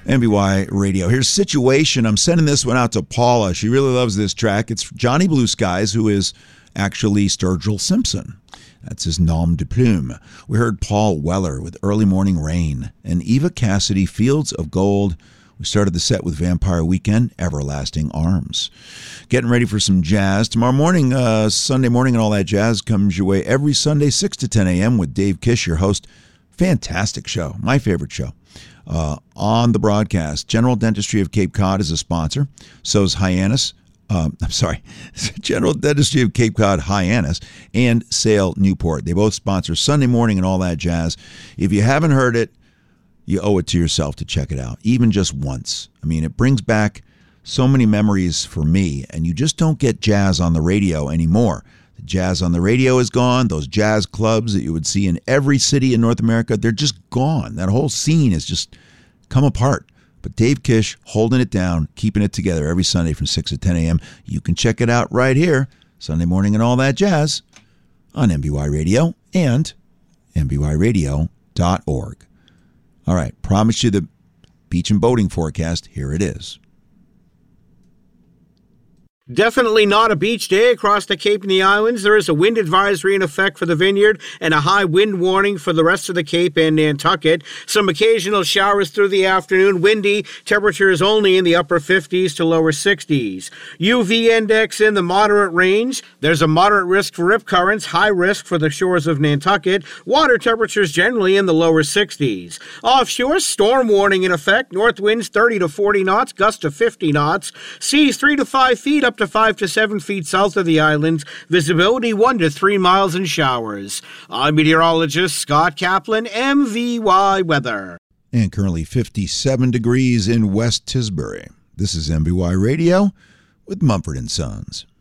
MBY Radio. Here's Situation. I'm sending this one out to Paula. She really loves this track. It's Johnny Blue Skies, who is actually Sturgill Simpson. That's his nom de plume. We heard Paul Weller with Early Morning Rain and Eva Cassidy, Fields of Gold. We started the set with Vampire Weekend, Everlasting Arms. Getting ready for some jazz. Tomorrow morning, Sunday morning, and all that jazz comes your way every Sunday, 6 to 10 a.m. with Dave Kish, your host. Fantastic show. My favorite show. On the broadcast, General Dentistry of Cape Cod is a sponsor. So is Hyannis. General Dentistry of Cape Cod, Hyannis, and Sale Newport. They both sponsor Sunday morning and all that jazz. If you haven't heard it, you owe it to yourself to check it out, even just once. I mean, it brings back so many memories for me, and you just don't get jazz on the radio anymore. The jazz on the radio is gone. Those jazz clubs that you would see in every city in North America, they're just gone. That whole scene has just come apart. But Dave Kish holding it down, keeping it together every Sunday from 6 to 10 a.m. You can check it out right here, Sunday morning and all that jazz, on MBY Radio and MBYRadio.org. All right, promise you the beach and boating forecast. Here it is. Definitely not a beach day across the Cape and the islands. There is a wind advisory in effect for the Vineyard and a high wind warning for the rest of the Cape and Nantucket. Some occasional showers through the afternoon. Windy. Temperatures only in the upper 50s to lower 60s. UV index in the moderate range. There's a moderate risk for rip currents, high risk for the shores of Nantucket. Water temperatures generally in the lower 60s. Offshore, storm warning in effect. North winds 30 to 40 knots, gusts to 50 knots. Seas 3 to 5 feet up to 5 to 7 feet south of the islands. Visibility 1 to 3 miles in showers. I'm meteorologist Scott Kaplan, MVY Weather. And currently 57 degrees in West Tisbury. This is MBY Radio with Mumford & Sons.